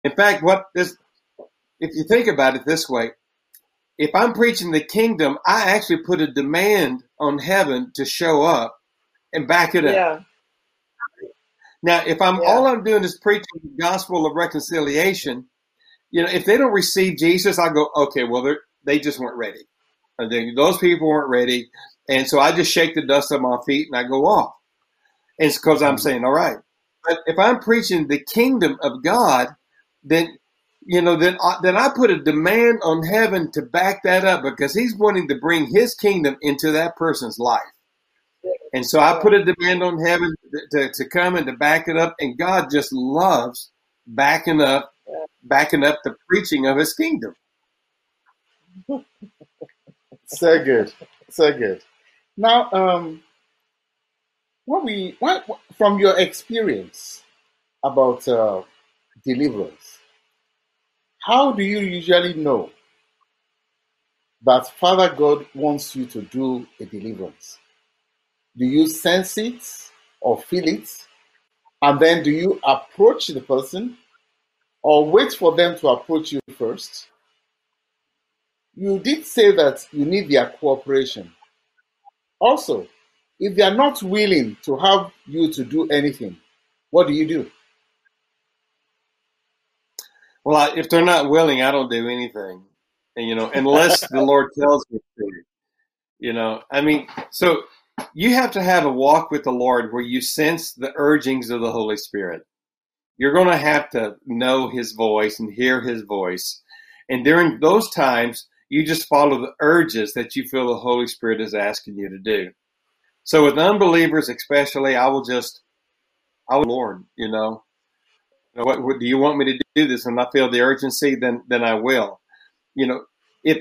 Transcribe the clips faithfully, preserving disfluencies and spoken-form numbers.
In fact, what this, if you think about it this way, if I'm preaching the kingdom, I actually put a demand on heaven to show up and back it up. Yeah. Now, if I'm Yeah. all I'm doing is preaching the gospel of reconciliation, you know, if they don't receive Jesus, I go, okay, well, they they just weren't ready. I think those people weren't ready, and so I just shake the dust off my feet and I go off. And it's because I'm saying, all right. But if I'm preaching the kingdom of God, then you know, then I, then I put a demand on heaven to back that up because He's wanting to bring His kingdom into that person's life. And so I put a demand on heaven to, to come and to back it up. And God just loves backing up, backing up the preaching of His kingdom. So good, so good. Now, um, what we what, from your experience about uh, deliverance, how do you usually know that Father God wants you to do a deliverance? Do you sense it or feel it? And then do you approach the person or wait for them to approach you first? You did say that you need their cooperation. Also, if they are not willing to have you to do anything, what do you do? Well, I, if they're not willing, I don't do anything, and, you know, unless the Lord tells me to. You know, I mean, so you have to have a walk with the Lord where you sense the urgings of the Holy Spirit. You're going to have to know His voice and hear His voice. And during those times, you just follow the urges that you feel the Holy Spirit is asking you to do. So with unbelievers especially, I will just, I will, Lord, you know, what, what do you want me to do this? And I feel the urgency, then then I will. You know, if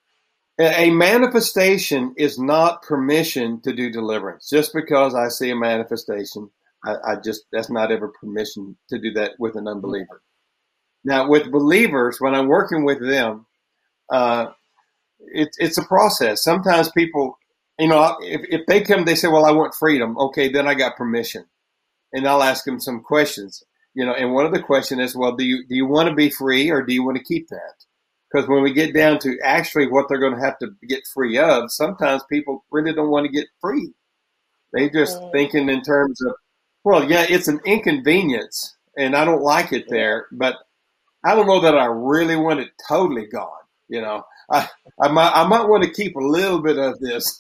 a manifestation is not permission to do deliverance. Just because I see a manifestation, I, I just, that's not ever permission to do that with an unbeliever. Now, with believers, when I'm working with them, uh, it, it's a process. Sometimes people, you know, if, if they come, they say, well, I want freedom. Okay, then I got permission. And I'll ask them some questions, you know, and one of the questions is, well, do you, do you want to be free or do you want to keep that? Because when we get down to actually what they're going to have to get free of, sometimes people really don't want to get free. They just mm. thinking in terms of, well, yeah, it's an inconvenience and I don't like it there, but I don't know that I really want it totally gone. You know, I, I might, I might want to keep a little bit of this.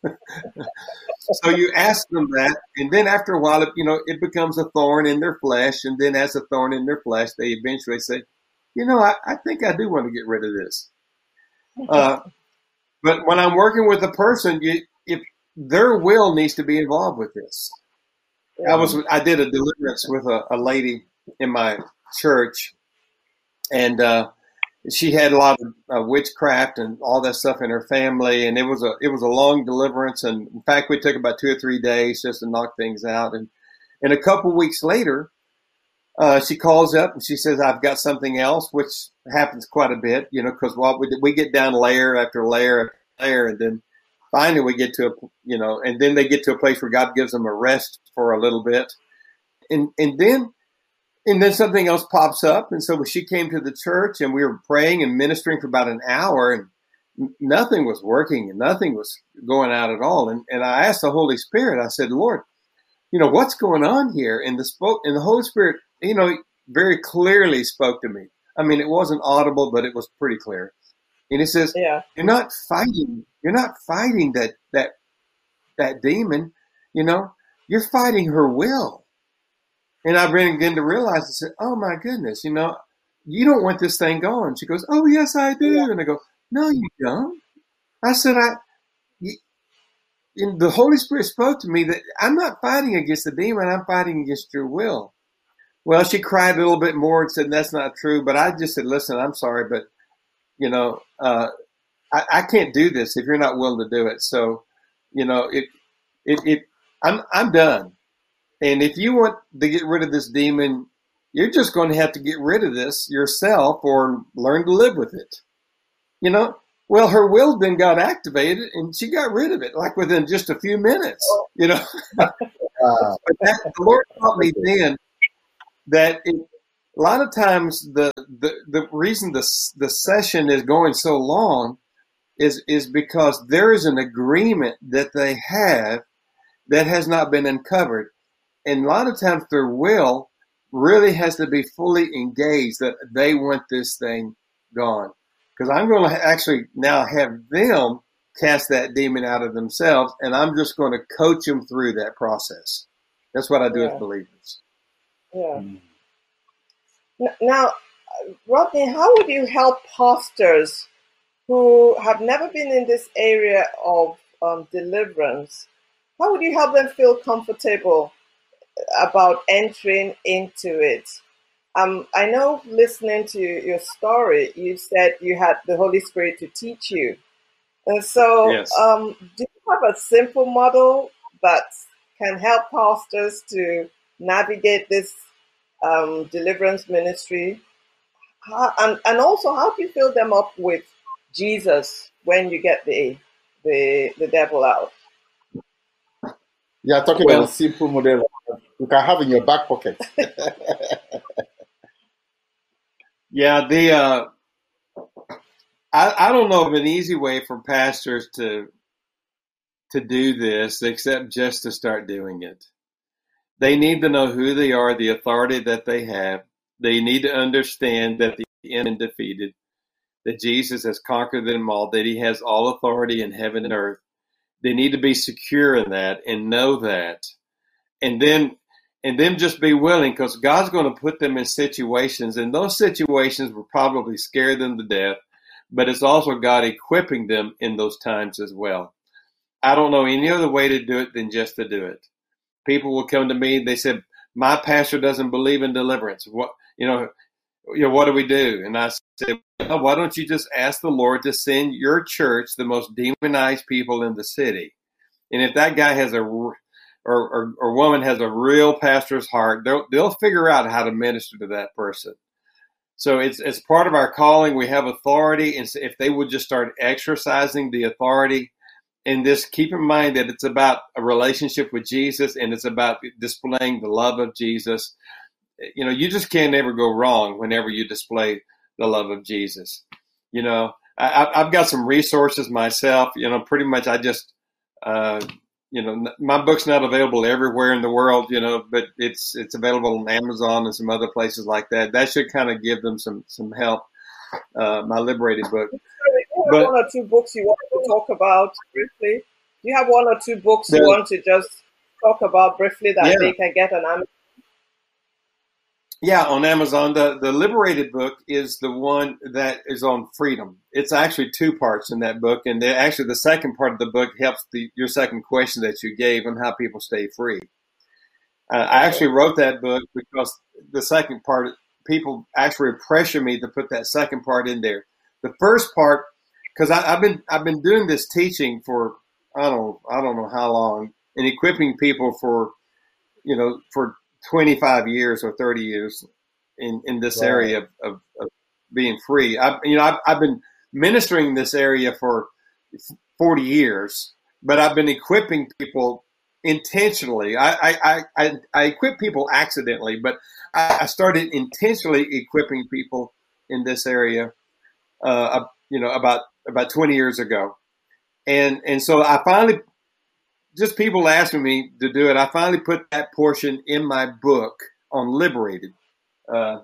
So you ask them that, and then after a while, it, you know, it becomes a thorn in their flesh, and then as a thorn in their flesh, they eventually say, you know, I, I think I do want to get rid of this. Uh, but when I'm working with a person, you, if their will needs to be involved with this. I was, I did a deliverance with a, a lady in my church, and uh, she had a lot of uh, witchcraft and all that stuff in her family, and it was a it was a long deliverance. And in fact, we took about two or three days just to knock things out. And and a couple of weeks later, uh, she calls up and she says, "I've got something else," which happens quite a bit, you know, because what we we get down layer after layer after layer, and then finally we get to a you know, and then they get to a place where God gives them a rest for a little bit, and and then. And then something else pops up. And so she came to the church and we were praying and ministering for about an hour, and nothing was working and nothing was going out at all. And, and I asked the Holy Spirit, I said, Lord, you know, what's going on here? And the spoke and the Holy Spirit, you know, very clearly spoke to me. I mean, it wasn't audible, but it was pretty clear. And he says, yeah. you're not fighting, you're not fighting that, that, that demon, you know, you're fighting her will. And I began to realize, I said, oh, my goodness, you know, you don't want this thing going. She goes, oh, yes, I do. Yeah. And I go, no, you don't. I said, I. You, and the Holy Spirit spoke to me that I'm not fighting against the demon. I'm fighting against your will. Well, she cried a little bit more and said, that's not true. But I just said, listen, I'm sorry, but, you know, uh, I, I can't do this if you're not willing to do it. So, you know, it, it, it I'm, I'm done. And if you want to get rid of this demon, you're just going to have to get rid of this yourself or learn to live with it. You know, well, her will then got activated and she got rid of it like within just a few minutes, you know. uh, but that, the Lord taught me then that it, a lot of times the, the, the reason the, the session is going so long is, is because there is an agreement that they have that has not been uncovered. And a lot of times their will really has to be fully engaged that they want this thing gone. Because I'm going to actually now have them cast that demon out of themselves, and I'm just going to coach them through that process. That's what I do Yeah. with believers. Yeah. Mm. N- Now, Rodney, how would you help pastors who have never been in this area of um, deliverance? How would you help them feel comfortable about entering into it? Um, I know listening to your story, you said you had the Holy Spirit to teach you. And so, Yes. um, do you have a simple model that can help pastors to navigate this um, deliverance ministry? How, and, and also, how do you fill them up with Jesus when you get the the, the devil out? You are talking Well- of a simple model you can have in your back pocket. Yeah, the uh, I, I don't know of an easy way for pastors to to do this except just to start doing it. They need to know who they are, the authority that they have. They need to understand that the enemy is defeated, that Jesus has conquered them all, that he has all authority in heaven and earth. They need to be secure in that and know that. And then and then just be willing, because God's going to put them in situations, and those situations will probably scare them to death, but it's also God equipping them in those times as well. I don't know any other way to do it than just to do it. People will come to me, they said, my pastor doesn't believe in deliverance. What, you know, you know, what do we do? And I said, well, why don't you just ask the Lord to send your church the most demonized people in the city? And if that guy has a, or, or, or woman has a real pastor's heart, they'll, they'll figure out how to minister to that person. So it's, it's part of our calling. We have authority. And if they would just start exercising the authority, and just keep in mind that it's about a relationship with Jesus, and it's about displaying the love of Jesus. You know, you just can't ever go wrong whenever you display the love of Jesus. You know, I, I've got some resources myself. You know, pretty much I just, uh, you know, my book's not available everywhere in the world, you know, but it's it's available on Amazon and some other places like that. That should kind of give them some some help. Uh, my Liberated book. Do you have But- one or two books you want to talk about briefly? Do you have one or two books you There- want to just talk about briefly that Yeah. they can get on Amazon? Yeah, on Amazon. The, the Liberated book is the one that is on freedom. It's actually two parts in that book. And the, actually the second part of the book helps the, your second question that you gave on how people stay free. Uh, I actually wrote that book because the second part, people actually pressure me to put that second part in there. The first part, because I've been I've been doing this teaching for I don't I don't know how long, and equipping people for you know for twenty-five years or thirty years in, in this Wow. area of, of, of being free. I you know I've, I've been ministering in this area for forty years, but I've been equipping people intentionally. I I, I, I equip people accidentally, but I, I started intentionally equipping people in this area. Uh, you know, about about twenty years ago, and and so I finally, just people asking me to do it. I finally put that portion in my book on Liberated. Uh,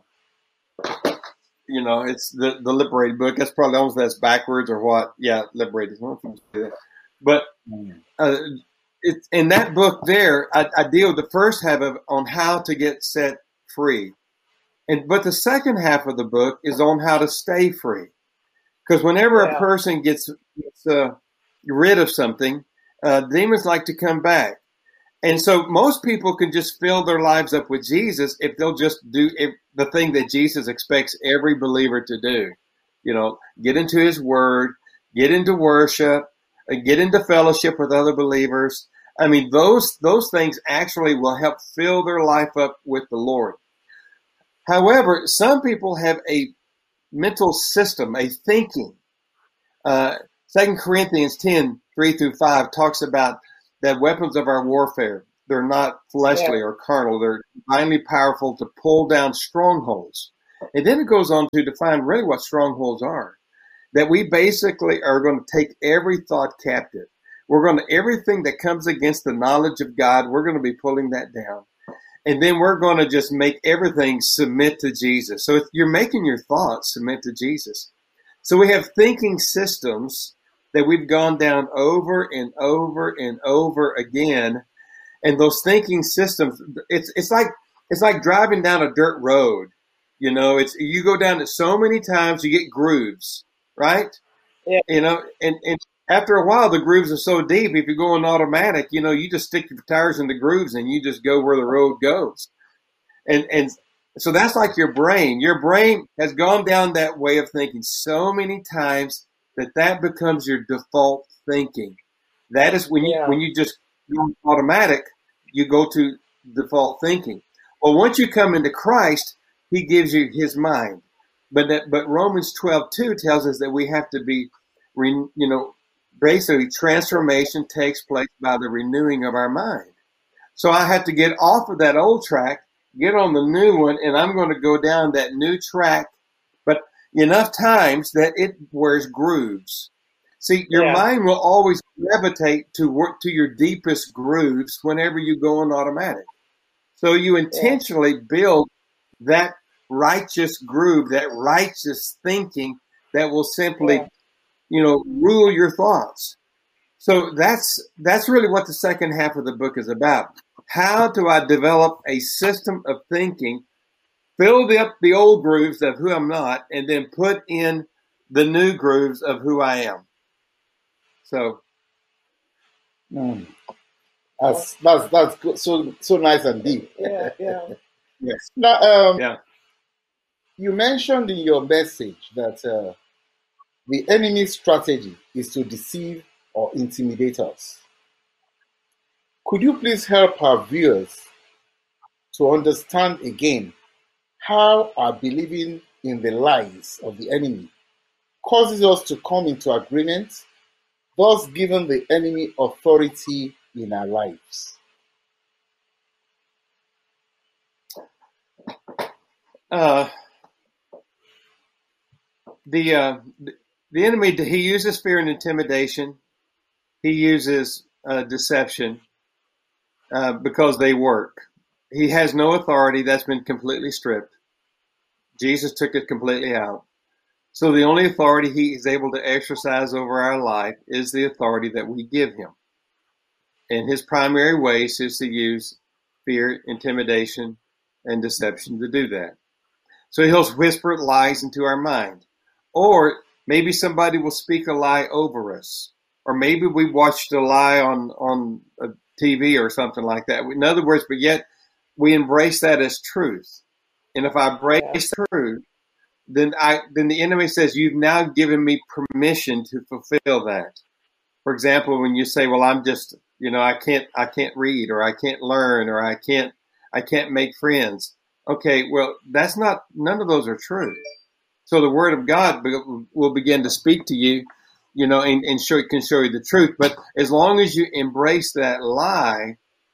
you know, it's the the Liberated book. That's probably almost that's backwards or what? Yeah, Liberated. But uh, it's in that book there. I, I deal with the first half of on how to get set free, and but the second half of the book is on how to stay free. Because whenever Yeah. a person gets, gets uh, rid of something, uh, demons like to come back. And so most people can just fill their lives up with Jesus if they'll just do if, the thing that Jesus expects every believer to do. You know, get into his word, get into worship, uh, get into fellowship with other believers. I mean, those those things actually will help fill their life up with the Lord. However, some people have a mental system, a thinking. Uh, Second Corinthians ten, three through five talks about that weapons of our warfare. they're not fleshly Yeah. or carnal. They're divinely powerful to pull down strongholds. And then it goes on to define really what strongholds are. That we basically are going to take every thought captive. We're going to, everything that comes against the knowledge of God, we're going to be pulling that down. And then we're going to just make everything submit to Jesus. So if you're making your thoughts submit to Jesus. So we have thinking systems that we've gone down over and over and over again. And those thinking systems, it's it's like it's like driving down a dirt road. You know, it's you go down it so many times, you get grooves, right? Yeah. You know, and, and after a while, the grooves are so deep, if you go in automatic, you know, you just stick your tires in the grooves and you just go where the road goes. And and so that's like your brain. Your brain has gone down that way of thinking so many times that that becomes your default thinking. That is when you Yeah. when you just go automatic, you go to default thinking. Well, once you come into Christ, he gives you his mind. But that, but Romans twelve two tells us that we have to be, you know, basically transformation takes place by the renewing of our mind. So I have to get off of that old track, get on the new one, and I'm going to go down that new track, but enough times that it wears grooves. See, your Yeah. mind will always gravitate to work to your deepest grooves whenever you go on automatic. So you intentionally build that righteous groove, that righteous thinking that will simply, Yeah. you know, rule your thoughts. So that's that's really what the second half of the book is about. How do I develop a system of thinking, fill up the old grooves of who I'm not, and then put in the new grooves of who I am? So Mm. That's that's that's good. so so nice and deep. Yeah. Yeah. yes, Now, um, yeah. you mentioned in your message that uh, the enemy's strategy is to deceive or intimidate us. Could you please help our viewers to understand again how our believing in the lies of the enemy causes us to come into agreement, thus giving the enemy authority in our lives? Uh, the uh, the enemy, he uses fear and intimidation. He uses uh, deception uh, because they work. He has no authority. That's been completely stripped. Jesus took it completely out. So the only authority he is able to exercise over our life is the authority that we give him. And his primary ways is to use fear, intimidation, and deception to do that. So he'll whisper lies into our mind. Or maybe somebody will speak a lie over us. Or maybe we watched a lie on, on a T V or something like that. In other words, but yet we embrace that as truth. And if I embrace Yeah. truth, then I then the enemy says, you've now given me permission to fulfill that. For example, when you say, well, I'm just, you know, I can't I can't read, or I can't learn, or I can't I can't make friends. Okay, well, that's not, none of those are true. So the word of God will begin to speak to you, you know, and, and show, can show you the truth. But as long as you embrace that lie,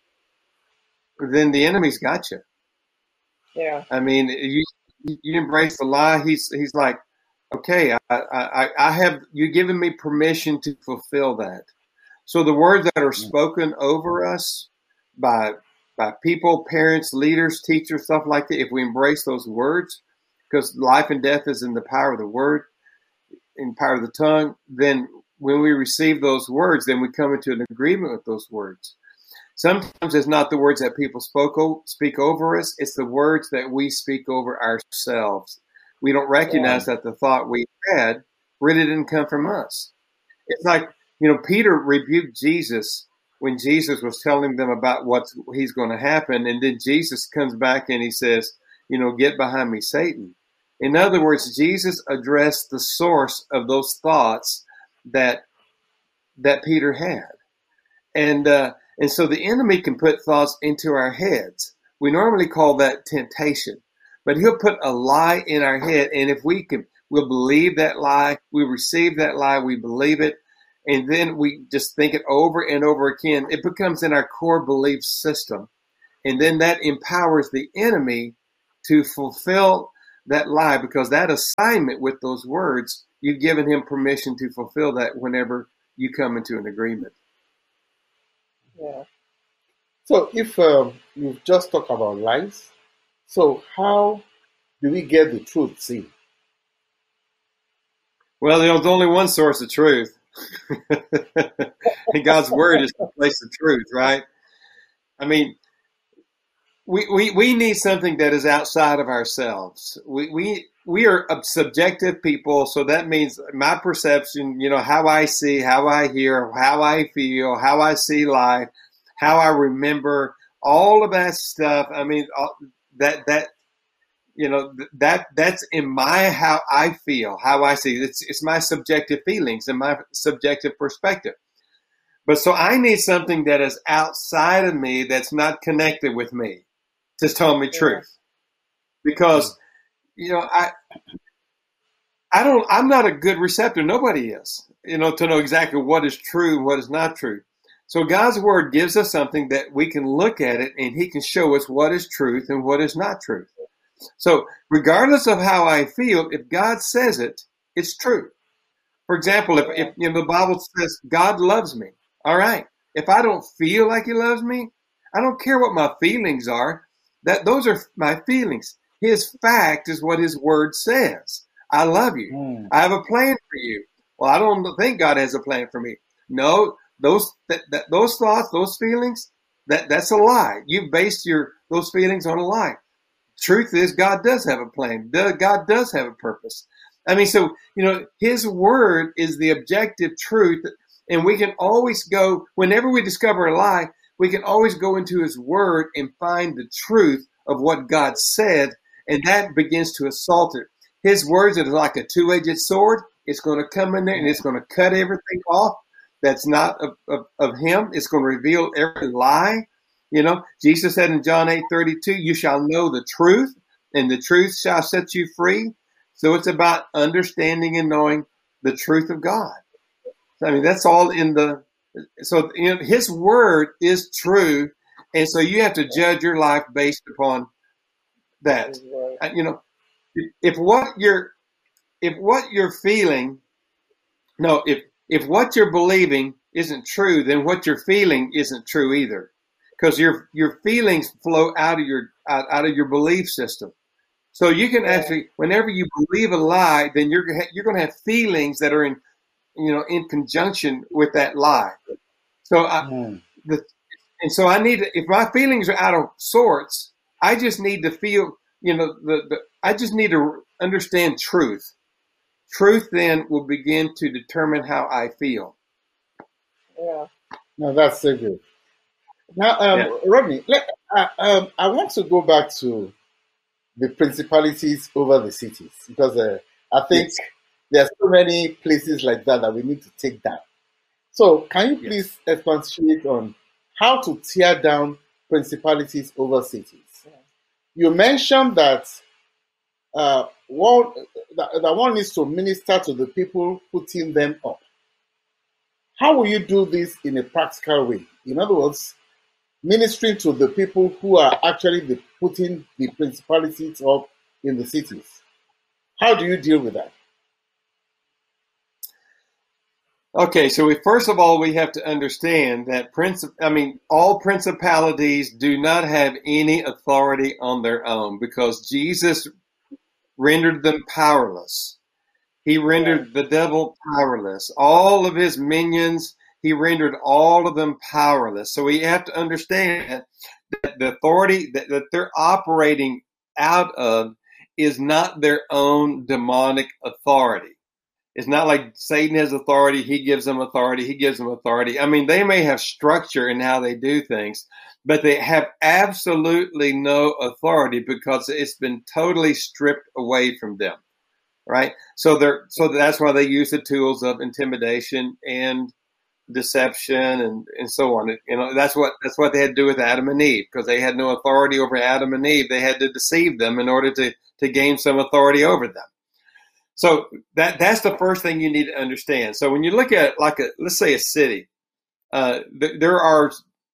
then the enemy's got you. Yeah. I mean, you you embrace the lie. He's he's like, okay, I, I I have you given me permission to fulfill that. So the words that are spoken over us by by people, parents, leaders, teachers, stuff like that, if we embrace those words, because life and death is in the power of the word, in the power of the tongue, then when we receive those words, then we come into an agreement with those words. Sometimes it's not the words that people spoke speak over us, it's the words that we speak over ourselves. We don't recognize Yeah. that the thought we had really didn't come from us. It's like, you know, Peter rebuked Jesus when Jesus was telling them about what he's going to happen. And then Jesus comes back and he says, you know, get behind me, Satan. In other words, Jesus addressed the source of those thoughts that that Peter had. And uh, and so the enemy can put thoughts into our heads. We normally call that temptation. But he'll put a lie in our head. And if we can, we'll believe that lie. We receive that lie. We believe it. and then we just think it over and over again, it becomes in our core belief system. And then that empowers the enemy to fulfill that lie, because that assignment with those words, you've given him permission to fulfill that whenever you come into an agreement. Yeah. So if um, you've just talked about lies, so how do we get the truth seen? Well, there's only one source of truth. And God's word is the place of truth, right? I mean, we, we, we need something that is outside of ourselves. We, we, we are subjective people. So that means my perception, you know, how I see, how I hear, how I feel, how I see life, how I remember, all of that stuff. I mean, that, that, you know, that that's in my, how I feel, how I see. It's, it's my subjective feelings and my subjective perspective. But so I need something that is outside of me, that's not connected with me, to tell me truth. Because, you know, I, I don't, I'm not a good receptor. Nobody is, you know, to know exactly what is true, what is not true. So God's word gives us something that we can look at it and he can show us what is truth and what is not truth. So regardless of how I feel, if God says it, it's true. For example, if, if you know, the Bible says God loves me, all right. If I don't feel like he loves me, I don't care what my feelings are. That those are my feelings. His fact is what his word says. I love you. Mm. I have a plan for you. Well, I don't think God has a plan for me. No, those that, that those thoughts, those feelings, that that's a lie. You based your those feelings on a lie. Truth is, God does have a plan. God does have a purpose. I mean, so, you know, his word is the objective truth. And we can always go, whenever we discover a lie, we can always go into his word and find the truth of what God said. And that begins to assault it. His words are like a two-edged sword. It's going to come in there and it's going to cut everything off that's not of, of, of him. It's going to reveal every lie. You know, Jesus said in John eight thirty-two, you shall know the truth, and the truth shall set you free. So it's about understanding and knowing the truth of God. I mean, that's all in the, so you know, his word is true. And so you have to judge your life based upon that. You know, if what you're, if what you're feeling, no, if, if what you're believing isn't true, then what you're feeling isn't true either. Because your your feelings flow out of your out, out of your belief system, so you can actually, whenever you believe a lie, then you're you're going to have feelings that are in, you know, in conjunction with that lie. So I, mm. the and so I need to, if my feelings are out of sorts, I just need to feel, you know, the, the I just need to understand truth. Truth then will begin to determine how I feel. Yeah, no, that's so good. Now, um, yeah. Rodney, let, uh, um, I want to go back to the principalities over the cities, because uh, I think yes. there are so many places like that that we need to take down. So can you please yes. expatiate on how to tear down principalities over cities? Yeah. You mentioned that, uh, one, that, that one needs to minister to the people putting them up. How will you do this in a practical way? In other words, ministering to the people who are actually the, putting the principalities up in the cities. How do you deal with that? Okay, so we, first of all, we have to understand that princip- I mean, all principalities do not have any authority on their own, because Jesus rendered them powerless. He rendered the devil powerless. All of his minions, he rendered all of them powerless. So we have to understand that the authority that, that they're operating out of is not their own demonic authority. It's not like Satan has authority. He gives them authority. He gives them authority. I mean, they may have structure in how they do things, but they have absolutely no authority because it's been totally stripped away from them. Right. So they're, so that's why they use the tools of intimidation and deception and, and so on. You know, that's what, that's what they had to do with Adam and Eve, because they had no authority over Adam and Eve. They had to deceive them in order to, to gain some authority over them. So that that's the first thing you need to understand. So when you look at like a, let's say a city, uh, th- there are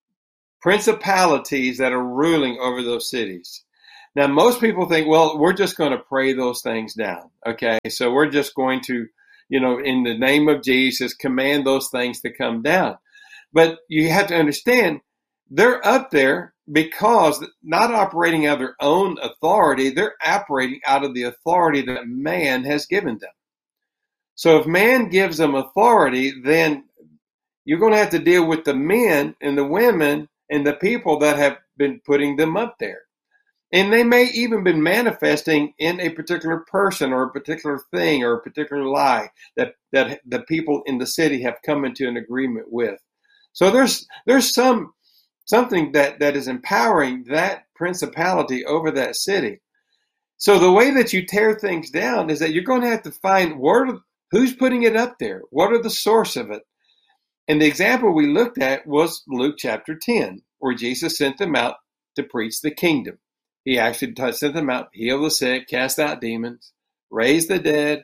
principalities that are ruling over those cities. Now, most people think, well, we're just going to pray those things down. Okay. So we're just going to, you know, in the name of Jesus, command those things to come down. But you have to understand they're up there because not operating out of their own authority, they're operating out of the authority that man has given them. So if man gives them authority, then you're going to have to deal with the men and the women and the people that have been putting them up there. And they may even been manifesting in a particular person or a particular thing or a particular lie that, that the people in the city have come into an agreement with. So there's there's some something that, that is empowering that principality over that city. So the way that you tear things down is that you're going to have to find what are, who's putting it up there. What are the source of it? And the example we looked at was Luke chapter ten, where Jesus sent them out to preach the kingdom. He actually sent them out, heal the sick, cast out demons, raise the dead.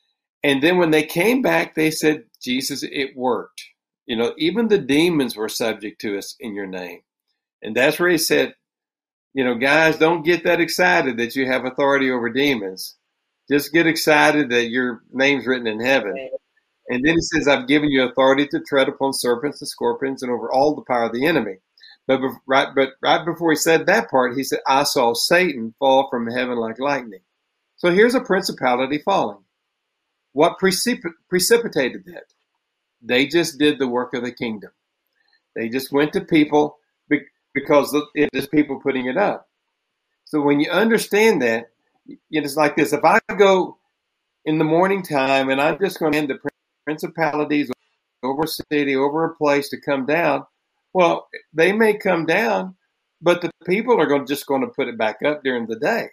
And then when they came back, they said, Jesus, it worked. You know, even the demons were subject to us in your name. And that's where he said, you know, guys, don't get that excited that you have authority over demons. Just get excited that your name's written in heaven. And then he says, I've given you authority to tread upon serpents and scorpions and over all the power of the enemy. But right, but right before he said that part, he said, I saw Satan fall from heaven like lightning. So here's a principality falling. What precip- precipitated that? They just did the work of the kingdom. They just went to people be- because it is people putting it up. So when you understand that, it's like this. If I go in the morning time and I'm just going to end the principalities over a city, over a place to come down, well, they may come down, but the people are going, just going to put it back up during the day.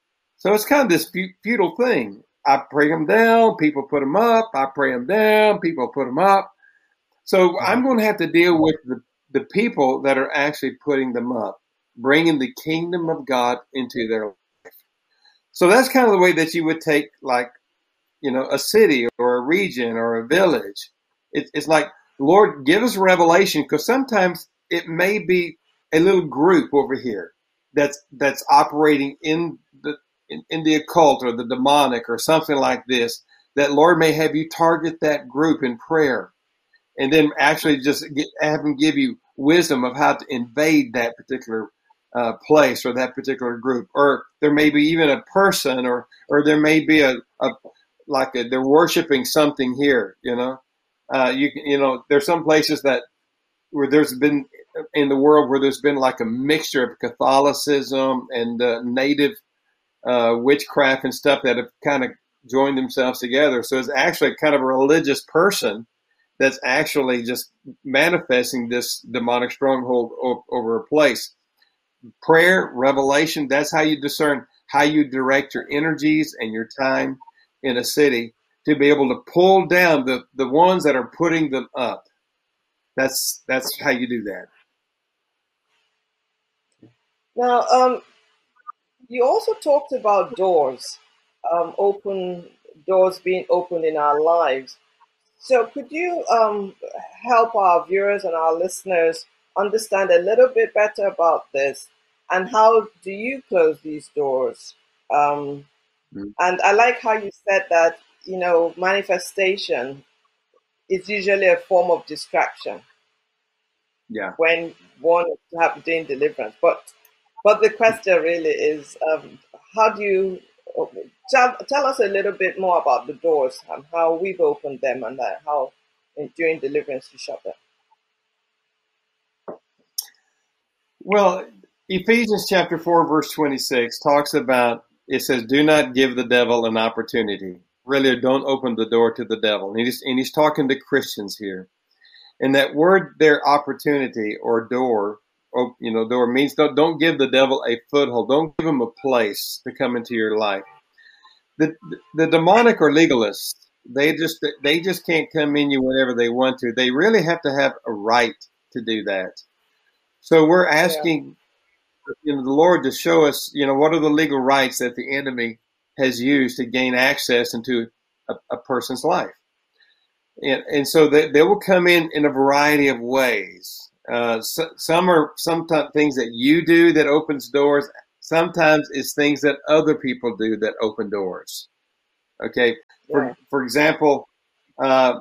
So it's kind of this futile thing. I pray them down, people put them up. I pray them down, people put them up. So I'm going to have to deal with the, the people that are actually putting them up, bringing the kingdom of God into their life. So that's kind of the way that you would take, like, you know, a city or a region or a village. It, it's like, Lord, give us revelation, because sometimes it may be a little group over here that's that's operating in the in, in the occult or the demonic or something like this, that Lord may have you target that group in prayer, and then actually just get, have him give you wisdom of how to invade that particular uh, place or that particular group. Or there may be even a person, or or there may be a, a like a, they're worshiping something here, you know. Uh, you you know, there's some places that where there's been in the world where there's been like a mixture of Catholicism and uh, native uh, witchcraft and stuff that have kind of joined themselves together. So it's actually kind of a religious person that's actually just manifesting this demonic stronghold o- over a place. Prayer, revelation, that's how you discern how you direct your energies and your time in a city to be able to pull down the, the ones that are putting them up. That's that's how you do that. Now, um, you also talked about doors, um, open doors being opened in our lives. So could you um, help our viewers and our listeners understand a little bit better about this, and how do you close these doors? Um, mm-hmm. And I like how you said that, you know, manifestation is usually a form of distraction. Yeah. When one is doing deliverance, but but the question really is, um, how do you tell, tell us a little bit more about the doors and how we've opened them, and uh, how in, during deliverance you shut them? Well, Ephesians chapter four, verse twenty-six talks about, it says, do not give the devil an opportunity. Really, don't open the door to the devil. And he's, and he's talking to Christians here. And that word there, opportunity or door, or, you know, door means don't, don't give the devil a foothold. Don't give him a place to come into your life. The, the demonic or legalists, they just, they just can't come in you whenever they want to. They really have to have a right to do that. So we're asking, yeah. you know, the Lord to show us, you know, what are the legal rights that the enemy has used to gain access into a, a person's life. And, and so they, they will come in in a variety of ways. Uh, so, some are sometimes things that you do that opens doors. Sometimes it's things that other people do that open doors. Okay. For, Yeah. for example, uh,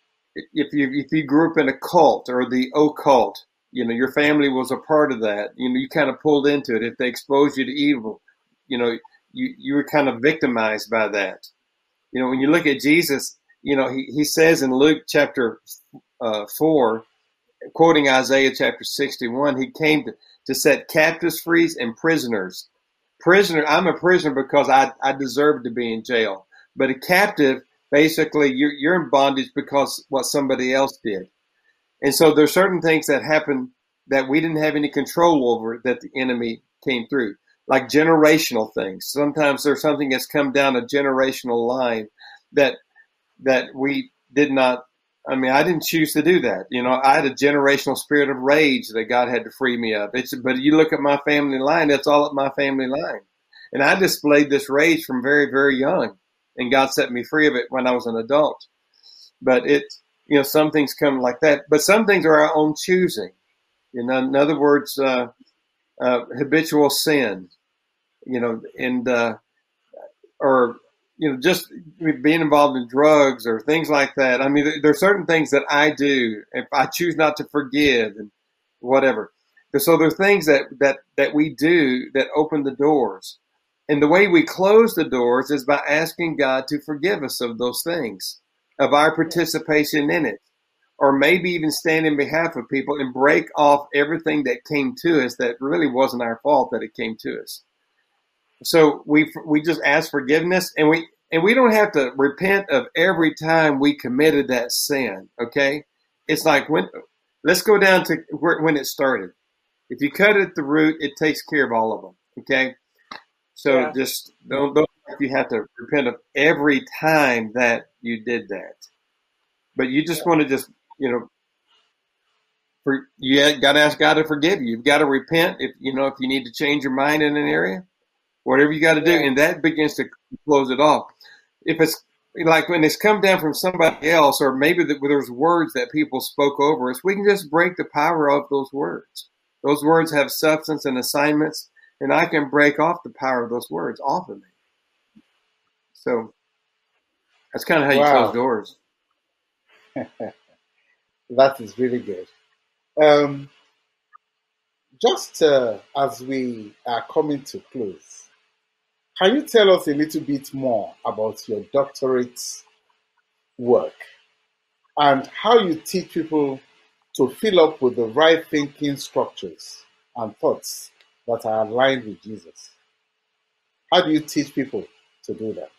if you, if you grew up in a cult or the occult, you know, your family was a part of that, you know, you kind of pulled into it. If they exposed you to evil, you know, you, you were kind of victimized by that. You know, when you look at Jesus, you know, he, he says in Luke chapter uh, four, quoting Isaiah chapter sixty-one, he came to, to set captives free and prisoners. Prisoner, I'm a prisoner because I, I deserve to be in jail. But a captive, basically, you're, you're in bondage because what somebody else did. And so there's certain things that happen that we didn't have any control over that the enemy came through, like generational things. Sometimes there's something that's come down a generational line that that we did not, I mean, I didn't choose to do that. You know, I had a generational spirit of rage that God had to free me of. It's, but you look at my family line, that's all at my family line. And I displayed this rage from very, very young, and God set me free of it when I was an adult. But it, you know, some things come like that, but some things are our own choosing. You know, in other words, uh, uh, habitual sin, you know, and, uh, or, you know, just being involved in drugs or things like that. I mean, there are certain things that I do if I choose not to forgive and whatever. So there are things that, that, that we do that open the doors. And the way we close the doors is by asking God to forgive us of those things, of our participation in it, or maybe even stand in behalf of people and break off everything that came to us that really wasn't our fault that it came to us. So we we just ask forgiveness, and we and we don't have to repent of every time we committed that sin. Okay, it's like when let's go down to where, when it started. If you cut it at the root, it takes care of all of them. Okay, so Yeah. just don't don't think you have to repent of every time that you did that, but you just want to just you know. For, you got to ask God to forgive you. You've got to repent if you know if you need to change your mind in an area. Whatever you got to do, Yeah. and that begins to close it off. If it's like when it's come down from somebody else, or maybe the, there's words that people spoke over us, we can just break the power of those words. Those words have substance and assignments, and I can break off the power of those words off of me. So that's kind of how you Wow. close doors. That is really good. Um, just uh, as we are coming to close, can you tell us a little bit more about your doctorate work and how you teach people to fill up with the right thinking structures and thoughts that are aligned with Jesus? How do you teach people to do that?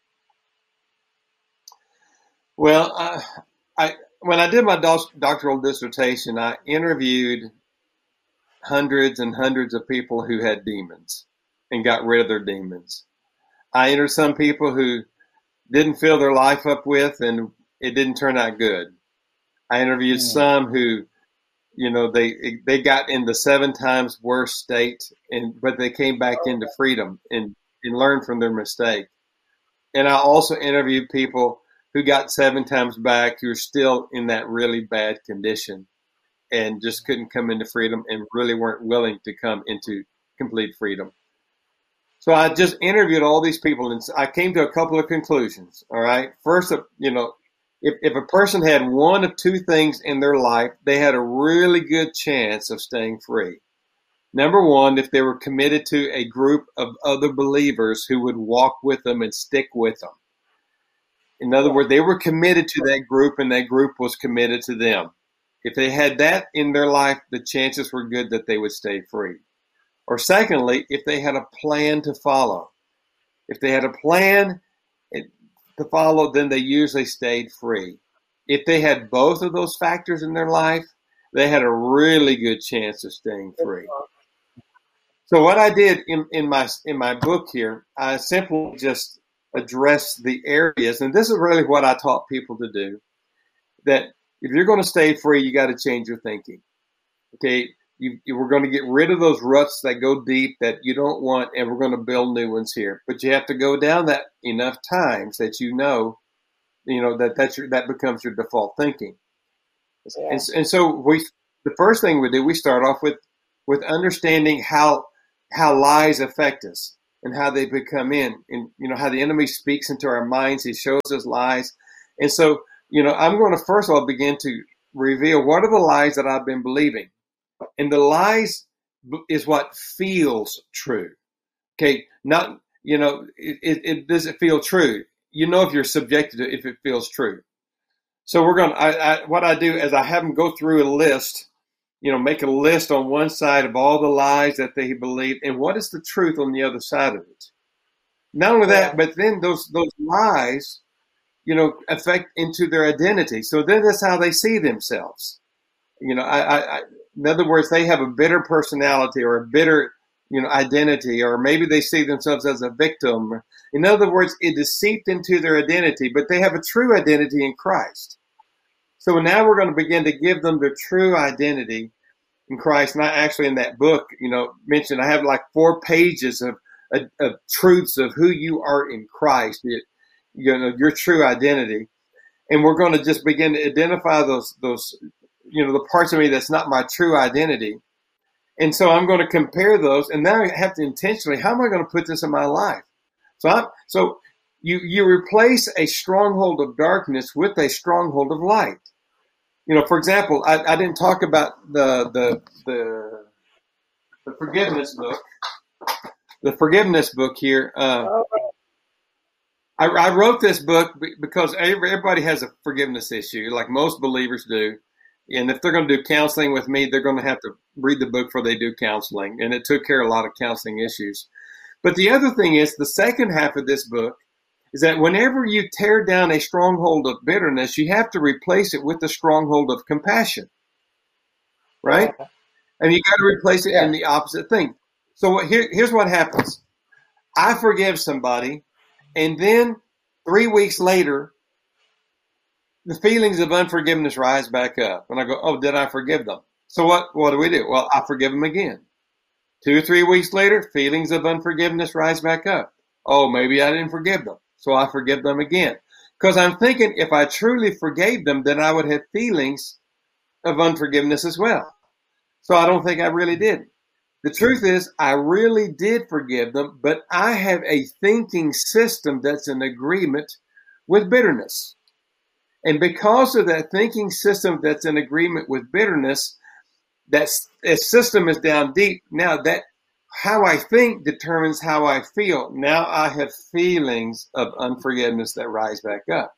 Well, I, I when I did my doc- doctoral dissertation, I interviewed hundreds and hundreds of people who had demons and got rid of their demons. I interviewed some people who didn't fill their life up with, and it didn't turn out good. I interviewed Mm. some who, you know, they they got in the seven times worse state, and but they came back into freedom and, and learned from their mistake. And I also interviewed people who got seven times back who are still in that really bad condition and just couldn't come into freedom and really weren't willing to come into complete freedom. So I just interviewed all these people, and I came to a couple of conclusions. All right. First, you know, if, if a person had one of two things in their life, they had a really good chance of staying free. Number one, if they were committed to a group of other believers who would walk with them and stick with them. In other words, they were committed to that group, and that group was committed to them. If they had that in their life, the chances were good that they would stay free. Or secondly, if they had a plan to follow. If they had a plan to follow, then they usually stayed free. If they had both of those factors in their life, they had a really good chance of staying free. So what I did in, in my in my book here, I simply just addressed the areas, and this is really what I taught people to do, that if you're going to stay free, you got to change your thinking. Okay, You, you, we're going to get rid of those ruts that go deep that you don't want, and we're going to build new ones here. But you have to go down that enough times that you know, you know that that's your, that becomes your default thinking. Yeah. And, and so we, the first thing we do, we start off with with understanding how how lies affect us and how they become in, and you know how the enemy speaks into our minds. He shows us lies, and so you know I'm going to first of all begin to reveal what are the lies that I've been believing. And the lies is what feels true. Okay, not, you know, it, it, it doesn't feel true. You know if you're subjected to it, if it feels true. So we're going to, I, I, what I do is I have them go through a list, you know, make a list on one side of all the lies that they believe and what is the truth on the other side of it. Not only that, but then those those lies, you know, affect into their identity. So then that's how they see themselves. You know, I, I, I in other words, they have a bitter personality or a bitter, you know, identity, or maybe they see themselves as a victim. In other words, it is seeped into their identity, but they have a true identity in Christ. So now we're going to begin to give them their true identity in Christ. And I actually, in that book, you know, mentioned I have like four pages of, of, of truths of who you are in Christ, it, you know, your true identity. And we're going to just begin to identify those those. you know, the parts of me that's not my true identity. And so I'm going to compare those. And now I have to intentionally, how am I going to put this in my life? So I'm, so you, you replace a stronghold of darkness with a stronghold of light. You know, for example, I, I didn't talk about the, the, the, the forgiveness book, the forgiveness book here. Uh, I, I wrote this book because everybody has a forgiveness issue, like most believers do. And if they're going to do counseling with me, they're going to have to read the book before they do counseling. And it took care of a lot of counseling issues. But the other thing is, the second half of this book is that whenever you tear down a stronghold of bitterness, you have to replace it with the stronghold of compassion. Right? And you got to replace it yeah. in the opposite thing. So here, here's what happens. I forgive somebody, and then three weeks later, the feelings of unforgiveness rise back up. And I go, oh, did I forgive them? So what, what do we do? Well, I forgive them again. Two or three weeks later, feelings of unforgiveness rise back up. Oh, maybe I didn't forgive them. So I forgive them again. Because I'm thinking if I truly forgave them, then I would have feelings of unforgiveness as well. So I don't think I really did. The truth is, I really did forgive them, but I have a thinking system that's in agreement with bitterness. And because of that thinking system that's in agreement with bitterness, that system is down deep. Now that how I think determines how I feel. Now I have feelings of unforgiveness that rise back up.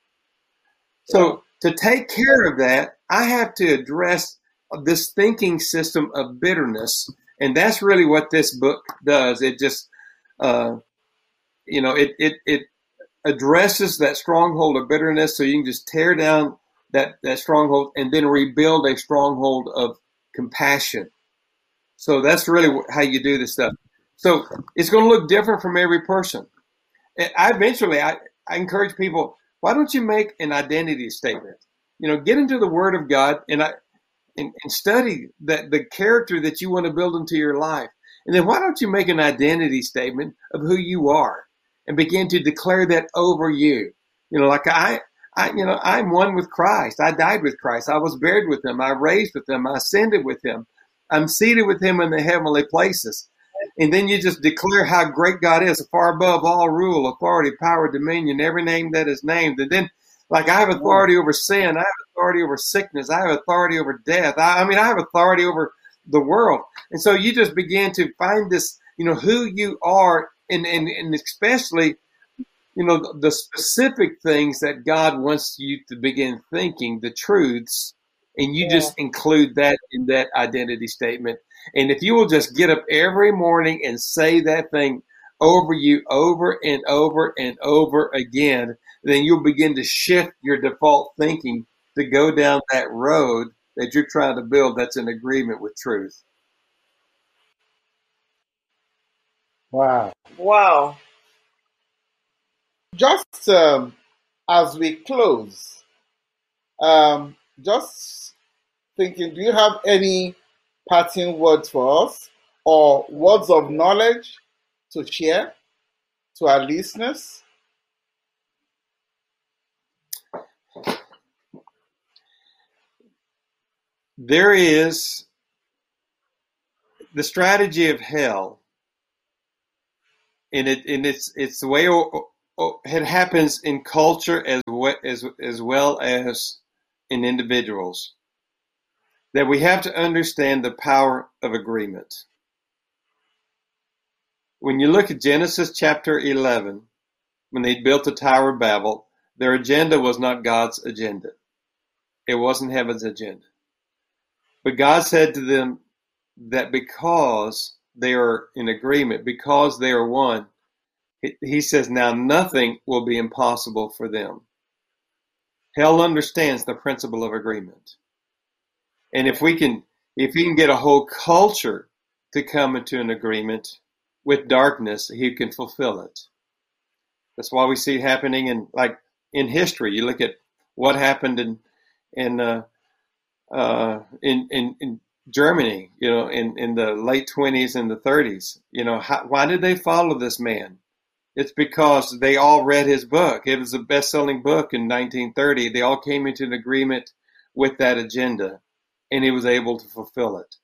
So to take care of that, I have to address this thinking system of bitterness. And that's really what this book does. It just, uh, you know, it, it, it, addresses that stronghold of bitterness so you can just tear down that, that stronghold and then rebuild a stronghold of compassion. So that's really how you do this stuff. So it's going to look different from every person. And I eventually, I, I encourage people, why don't you make an identity statement? You know, get into the Word of God and I and, and study that the character that you want to build into your life. And then why don't you make an identity statement of who you are? And begin to declare that over you. You know, like I, I, you know, I'm one with Christ. I died with Christ. I was buried with him. I raised with him. I ascended with him. I'm seated with him in the heavenly places. And then you just declare how great God is, far above all rule, authority, power, dominion, every name that is named. And then, like, I have authority over sin. I have authority over sickness. I have authority over death. I, I mean, I have authority over the world. And so you just begin to find this, you know, who you are. And, and and especially, you know, the, the specific things that God wants you to begin thinking, the truths, and you yeah. just include that in that identity statement. And if you will just get up every morning and say that thing over you over and over and over again, then you'll begin to shift your default thinking to go down that road that you're trying to build that's in agreement with truth. Wow. Wow. Just um, as we close, um, just thinking, do you have any parting words for us or words of knowledge to share to our listeners? There is the strategy of hell, and it and it's it's the way it happens in culture as well as as well as in individuals, that we have to understand the power of agreement. When you look at Genesis chapter eleven, when they built the Tower of Babel, their agenda was not God's agenda. It wasn't heaven's agenda. But God said to them that because they are in agreement, because they are one, he says now nothing will be impossible for them. Hell understands the principle of agreement. And if we can, if he can get a whole culture to come into an agreement with darkness, he can fulfill it. That's why we see it happening in, like, in history. You look at what happened in, in, uh, uh, in, in, in Germany, you know, in, in the late twenties and the thirties. You know, how, why did they follow this man? It's because they all read his book. It was a best-selling book in nineteen thirty. They all came into an agreement with that agenda, and he was able to fulfill it.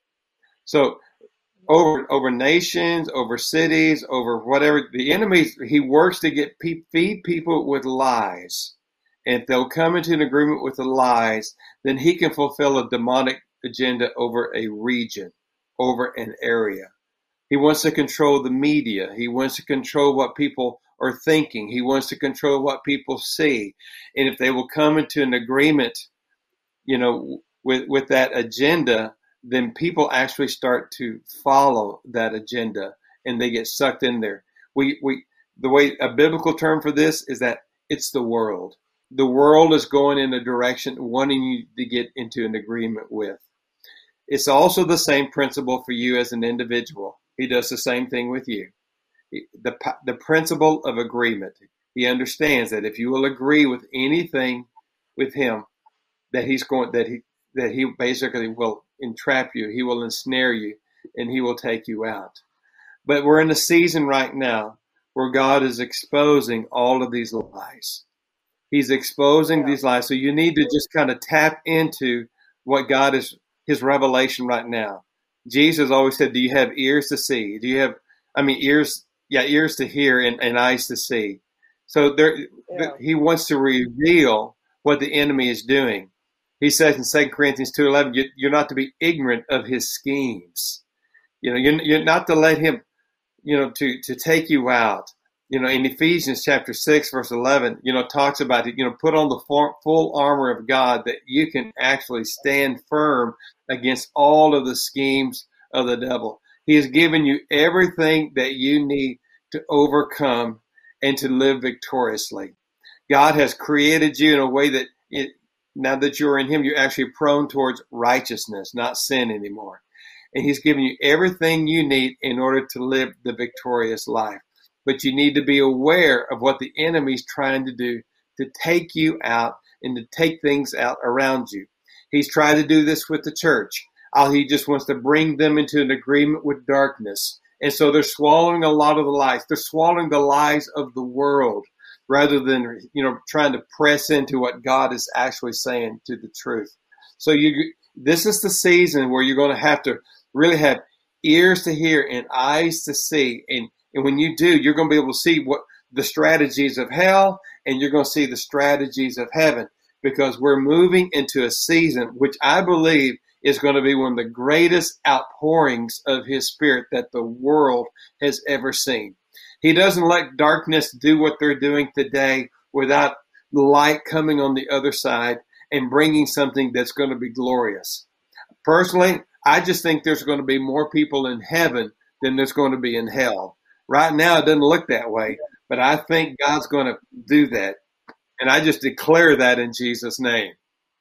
So over over nations, over cities, over whatever, the enemy, he works to get pe- feed people with lies. And if they'll come into an agreement with the lies, then he can fulfill a demonic agenda over a region, over an area. He wants to control the media. He wants to control what people are thinking. He wants to control what people see. And if they will come into an agreement, you know, with, with that agenda, then people actually start to follow that agenda and they get sucked in there. We, we, the way a biblical term for this is that it's the world. The world is going in a direction wanting you to get into an agreement with. It's also the same principle for you as an individual. He does the same thing with you. The, the principle of agreement. He understands that if you will agree with anything with him, that he's going, that he, that he basically will entrap you. He will ensnare you and he will take you out. But we're in a season right now where God is exposing all of these lies. He's exposing yeah. these lies. So you need to just kind of tap into what God is, his revelation right now. Jesus always said, do you have ears to see? Do you have, I mean, ears, yeah, ears to hear and, and eyes to see. So there, yeah. th- he wants to reveal what the enemy is doing. He says in Second Corinthians two eleven, you, you're not to be ignorant of his schemes. You know, you're, you're not to let him, you know, to, to take you out. You know, in Ephesians chapter six, verse eleven, you know, talks about it, you know, put on the full, full armor of God that you can actually stand firm against all of the schemes of the devil. He has given you everything that you need to overcome and to live victoriously. God has created you in a way that it, now that you're in him, you're actually prone towards righteousness, not sin anymore. And he's given you everything you need in order to live the victorious life. But you need to be aware of what the enemy's trying to do to take you out and to take things out around you. He's tried to do this with the church. Uh, he just wants to bring them into an agreement with darkness. And so they're swallowing a lot of the lies. They're swallowing the lies of the world rather than, you know, trying to press into what God is actually saying to the truth. So you, this is the season where you're going to have to really have ears to hear and eyes to see. And, and when you do, you're going to be able to see what the strategies of hell, and you're going to see the strategies of heaven, because we're moving into a season which I believe is going to be one of the greatest outpourings of his spirit that the world has ever seen. He doesn't let darkness do what they're doing today without light coming on the other side and bringing something that's going to be glorious. Personally, I just think there's going to be more people in heaven than there's going to be in hell. Right now, it doesn't look that way, but I think God's going to do that. And I just declare that in Jesus' name.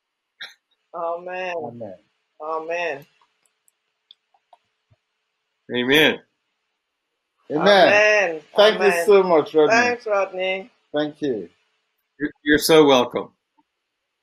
Amen. Amen. Amen. Amen. Amen. Amen. Thank Amen. you so much, Rodney. Thanks, Rodney. Thank you. You're, you're so welcome.